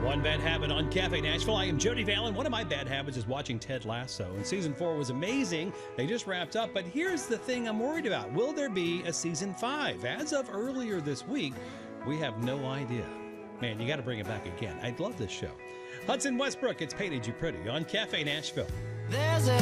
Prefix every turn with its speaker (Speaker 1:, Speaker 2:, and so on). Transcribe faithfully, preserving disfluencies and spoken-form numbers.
Speaker 1: One Bad Habit on Cafe Nashville. I am Jody Valen. One of my bad habits is watching Ted Lasso. And season four was amazing. They just wrapped up. But here's the thing I'm worried about. Will there be a season five? As of earlier this week, we have no idea. Man, you got to bring it back again. I'd love this show. Hudson Westbrook, It's Painted You Pretty on Cafe Nashville.
Speaker 2: There's a